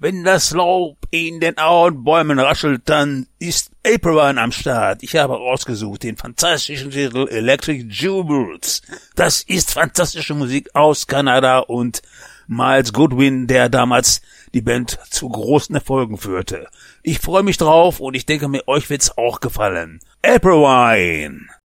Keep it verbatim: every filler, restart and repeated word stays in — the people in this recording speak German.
Wenn das Laub in den Ahornbäumen raschelt, dann ist Aprilwine am Start. Ich habe ausgesucht den fantastischen Titel Electric Jewels. Das ist fantastische Musik aus Kanada und Miles Goodwin, der damals die Band zu großen Erfolgen führte. Ich freue mich drauf und ich denke mir, euch wird's auch gefallen. Aprilwine.